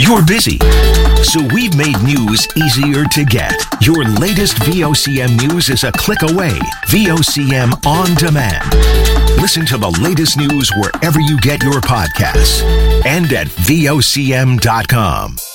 You're busy. So we've made news easier to get. Your latest VOCM news is a click away. VOCM On Demand. Listen to the latest news wherever you get your podcasts and at VOCM.com.